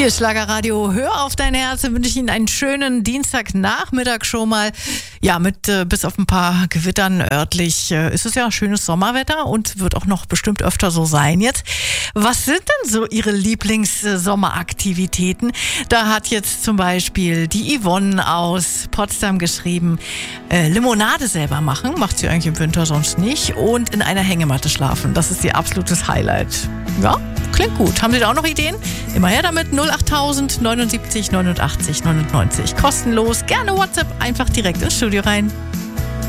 Hier ist Schlagerradio, hör auf dein Herz. Dann wünsche ich Ihnen einen schönen Dienstagnachmittag schon mal. Ja, mit bis auf ein paar Gewittern örtlich ist es ja schönes Sommerwetter und wird auch noch bestimmt öfter so sein jetzt. Was sind denn so Ihre Lieblings-Sommeraktivitäten? Da hat jetzt zum Beispiel die Yvonne aus Potsdam geschrieben, Limonade selber machen, macht sie eigentlich im Winter sonst nicht, und in einer Hängematte schlafen. Das ist ihr absolutes Highlight. Ja, klingt gut. Haben Sie da auch noch Ideen? Immer her damit, 08000 79 89 99. Kostenlos, gerne WhatsApp, einfach direkt ins Studio rein.